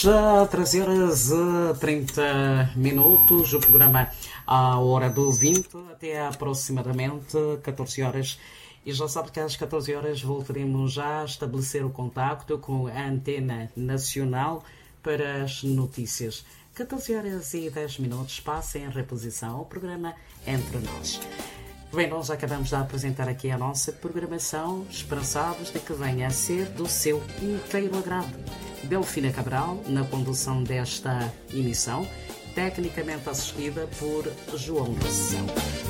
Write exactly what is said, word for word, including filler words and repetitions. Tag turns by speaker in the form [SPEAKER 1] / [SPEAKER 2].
[SPEAKER 1] Estamos a treze horas e trinta minutos, o programa à hora do vinte, até aproximadamente catorze horas. E já sabe que às catorze horas voltaremos já a estabelecer o contacto com a Antena Nacional para as notícias. catorze horas e dez minutos, passa em reposição o programa Entre Nós. Bem, nós acabamos de apresentar aqui a nossa programação, esperançados de que venha a ser do seu inteiro agrado. Delfina Cabral, na condução desta emissão, tecnicamente assistida por João Rossão.